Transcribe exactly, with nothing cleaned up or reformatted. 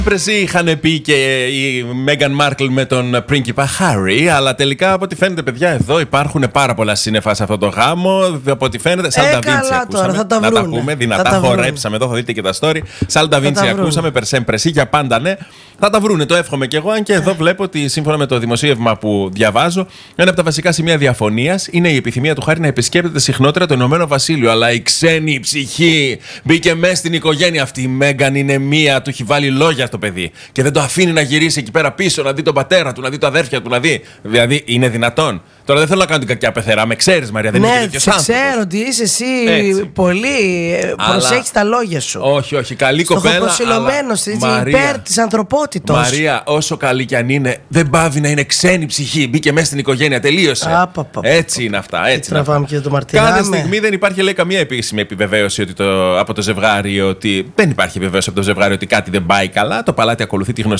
Πρεσί είχαν πει και η Μέγαν Μάρκλ με τον πρίγκιπα Χάρι, αλλά τελικά από ό,τι φαίνεται, παιδιά, εδώ υπάρχουν πάρα πολλά σύννεφα σε αυτό το γάμο. Από ό,τι φαίνεται, σαν ε, τα Βίντσι ακούσαμε. Θα τα να τα πούμε, δυνατά τα χορέψαμε εδώ, θα δείτε και τα story. Σαν τα Βίντσι ακούσαμε, περσέμ πρεσί, για πάντα ναι. Θα τα βρούνε, το εύχομαι κι εγώ. Αν και εδώ βλέπω ότι σύμφωνα με το δημοσίευμα που διαβάζω, ένα από τα βασικά σημεία διαφωνίας είναι η επιθυμία του Χάρι να επισκέπτεται συχνότερα το Ηνωμένο Βασίλειο. Αλλά η ξένη ψυχή μπήκε μέσα στην οικογένεια αυτή. Η Μέγαν είναι μία, του έχει βάλει λόγια στο παιδί. Και δεν το αφήνει να γυρίσει εκεί πέρα πίσω, να δει τον πατέρα του, να δει τα αδέρφια του, να δει. Δηλαδή είναι δυνατόν. Τώρα δεν θέλω να κάνω την κακιά πεθερά. Με ξέρεις, Μαρία, δεν ναι, είναι τέτοιος άνθρωπος. ξέρω ότι είσαι εσύ έτσι. Πολύ. Αλλά... προσέχεις τα λόγια σου. Όχι, όχι. Καλή κοπέλα. Στοχοπροσιλωμένος, υπέρ της ανθρωπότητος. Μαρία, όσο καλή κι αν είναι, δεν πάβει να είναι ξένη ψυχή. Μπήκε μέσα στην οικογένεια, τελείωσε. Α, πα, πα, έτσι είναι αυτά. Έτσι είναι αυτά. Και το μαρτυράμε. Κάθε στιγμή δεν υπάρχει, λέει, καμία επίσημη επιβεβαίωση ότι το, από το ζευγάρι ότι. Δεν υπάρχει επιβεβαίωση από το ζευγάρι ότι κάτι δεν πάει καλά. Το παλάτι ακολουθεί τη γνωστή